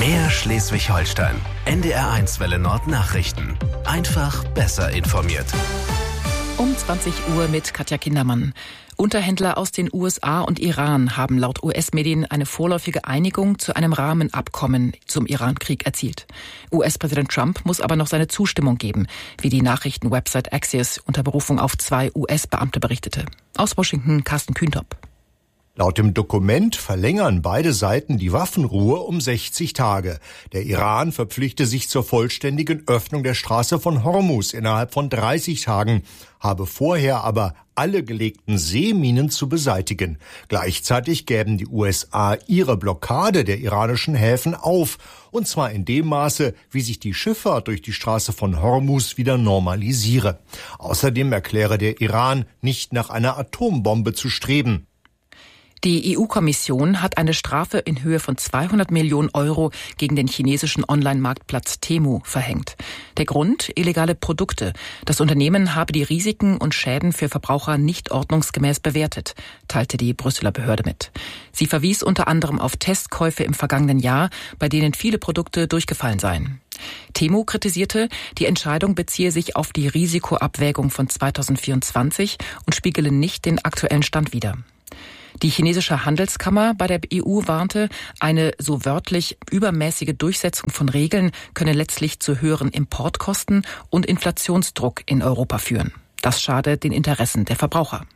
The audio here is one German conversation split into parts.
Mehr Schleswig-Holstein. NDR1 Welle Nord Nachrichten. Einfach besser informiert. Um 20 Uhr mit Katja Kindermann. Unterhändler aus den USA und Iran haben laut US-Medien eine vorläufige Einigung zu einem Rahmenabkommen zum Iran-Krieg erzielt. US-Präsident Trump muss aber noch seine Zustimmung geben, wie die Nachrichtenwebsite Axios unter Berufung auf 2 US-Beamte berichtete. Aus Washington Carsten Kühntop. Laut dem Dokument verlängern beide Seiten die Waffenruhe um 60 Tage. Der Iran verpflichte sich zur vollständigen Öffnung der Straße von Hormuz innerhalb von 30 Tagen, habe vorher aber alle gelegten Seeminen zu beseitigen. Gleichzeitig gäben die USA ihre Blockade der iranischen Häfen auf, und zwar in dem Maße, wie sich die Schifffahrt durch die Straße von Hormuz wieder normalisiere. Außerdem erkläre der Iran, nicht nach einer Atombombe zu streben. Die EU-Kommission hat eine Strafe in Höhe von 200 Millionen Euro gegen den chinesischen Online-Marktplatz Temu verhängt. Der Grund? Illegale Produkte. Das Unternehmen habe die Risiken und Schäden für Verbraucher nicht ordnungsgemäß bewertet, teilte die Brüsseler Behörde mit. Sie verwies unter anderem auf Testkäufe im vergangenen Jahr, bei denen viele Produkte durchgefallen seien. Temu kritisierte, die Entscheidung beziehe sich auf die Risikoabwägung von 2024 und spiegele nicht den aktuellen Stand wider. Die chinesische Handelskammer bei der EU warnte, eine so wörtlich übermäßige Durchsetzung von Regeln könne letztlich zu höheren Importkosten und Inflationsdruck in Europa führen. Das schade den Interessen der Verbraucher.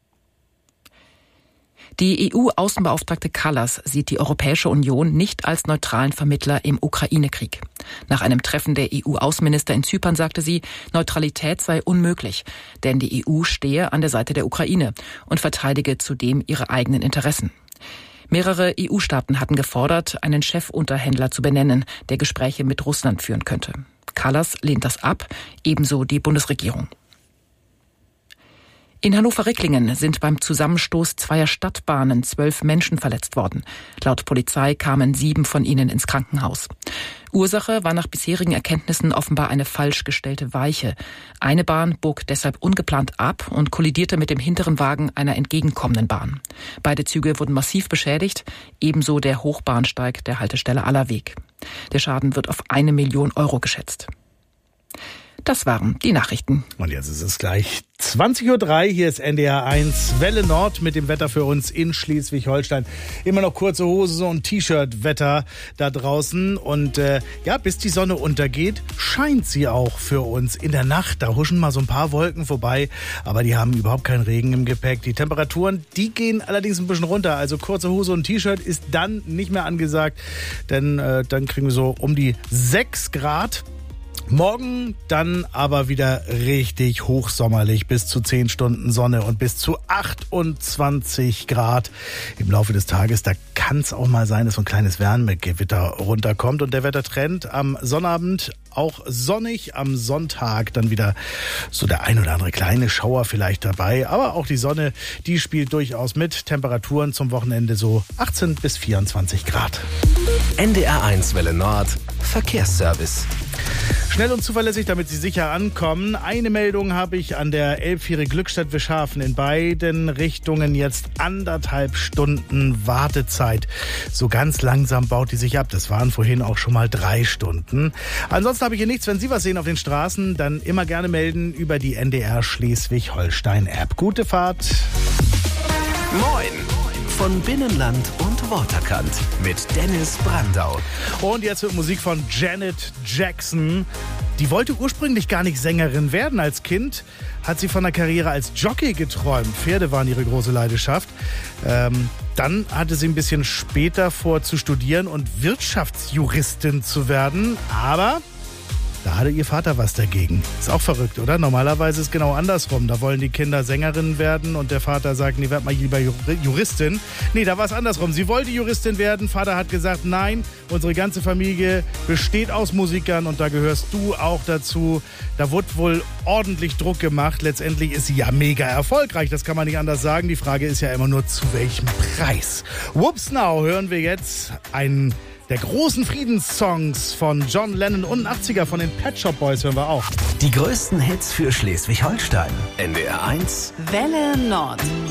Die EU-Außenbeauftragte Kallas sieht die Europäische Union nicht als neutralen Vermittler im Ukraine-Krieg. Nach einem Treffen der EU-Außenminister in Zypern sagte sie, Neutralität sei unmöglich, denn die EU stehe an der Seite der Ukraine und verteidige zudem ihre eigenen Interessen. Mehrere EU-Staaten hatten gefordert, einen Chefunterhändler zu benennen, der Gespräche mit Russland führen könnte. Kallas lehnt das ab, ebenso die Bundesregierung. In Hannover-Ricklingen sind beim Zusammenstoß zweier Stadtbahnen 12 Menschen verletzt worden. Laut Polizei kamen 7 von ihnen ins Krankenhaus. Ursache war nach bisherigen Erkenntnissen offenbar eine falsch gestellte Weiche. Eine Bahn bog deshalb ungeplant ab und kollidierte mit dem hinteren Wagen einer entgegenkommenden Bahn. Beide Züge wurden massiv beschädigt, ebenso der Hochbahnsteig der Haltestelle Allerweg. Der Schaden wird auf 1 Million Euro geschätzt. Das waren die Nachrichten. Und jetzt ist es gleich 20.03 Uhr. Hier ist NDR1 Welle Nord mit dem Wetter für uns in Schleswig-Holstein. Immer noch kurze Hose und T-Shirt-Wetter da draußen. Und bis die Sonne untergeht, scheint sie auch für uns. In der Nacht, da huschen mal so ein paar Wolken vorbei. Aber die haben überhaupt keinen Regen im Gepäck. Die Temperaturen, die gehen allerdings ein bisschen runter. Also kurze Hose und T-Shirt ist dann nicht mehr angesagt. Denn dann kriegen wir so um die 6 Grad. Morgen dann aber wieder richtig hochsommerlich, bis zu 10 Stunden Sonne und bis zu 28 Grad im Laufe des Tages. Da kann es auch mal sein, dass so ein kleines Wärmegewitter runterkommt. Und der Wettertrend am Sonnabend auch sonnig, am Sonntag dann wieder so der ein oder andere kleine Schauer vielleicht dabei. Aber auch die Sonne, die spielt durchaus mit. Temperaturen zum Wochenende so 18 bis 24 Grad. NDR1 Welle Nord Verkehrsservice. Schnell und zuverlässig, damit Sie sicher ankommen. Eine Meldung habe ich an der Elbviere Glückstadt-Wischhafen. In beiden Richtungen jetzt 1,5 Stunden Wartezeit. So ganz langsam baut die sich ab. Das waren vorhin auch schon mal 3 Stunden. Ansonsten habe ich hier nichts. Wenn Sie was sehen auf den Straßen, dann immer gerne melden über die NDR Schleswig-Holstein-App. Gute Fahrt. Moin! Von Binnenland und Waterkant mit Dennis Brandau. Und jetzt wird Musik von Janet Jackson. Die wollte ursprünglich gar nicht Sängerin werden. Als Kind hat sie von einer Karriere als Jockey geträumt. Pferde waren ihre große Leidenschaft. Dann hatte sie ein bisschen später vor zu studieren und Wirtschaftsjuristin zu werden. Aber da hatte ihr Vater was dagegen. Ist auch verrückt, oder? Normalerweise ist es genau andersrum. Da wollen die Kinder Sängerinnen werden und der Vater sagt, nee, werd mal lieber Juristin. Nee, da war es andersrum. Sie wollte Juristin werden. Vater hat gesagt, nein, unsere ganze Familie besteht aus Musikern und da gehörst du auch dazu. Da wurde wohl ordentlich Druck gemacht. Letztendlich ist sie ja mega erfolgreich. Das kann man nicht anders sagen. Die Frage ist ja immer nur, zu welchem Preis? Whoops Now hören wir jetzt einen der großen Friedenssongs von John Lennon und 80er von den Pet Shop Boys hören wir auch. Die größten Hits für Schleswig-Holstein. NDR1 Welle Nord.